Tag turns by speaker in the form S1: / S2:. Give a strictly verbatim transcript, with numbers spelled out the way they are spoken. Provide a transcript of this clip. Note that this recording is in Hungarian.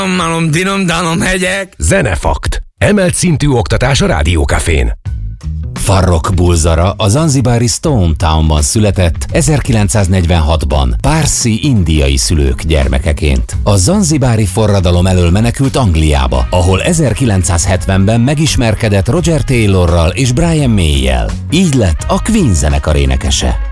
S1: Malom, dinom, danom, hegyek.
S2: Zenefakt. Emelt szintű oktatás a Rádiókafén.
S3: Farrokh Bulsara a zanzibári Stone Townban született ezerkilencszáznegyvenhatban pársi indiai szülők gyermekeként. A zanzibári forradalom elől menekült Angliába, ahol ezerkilencszázhetvenben megismerkedett Roger Taylorral és Brian May-jel. Így lett a Queen zenekar énekese.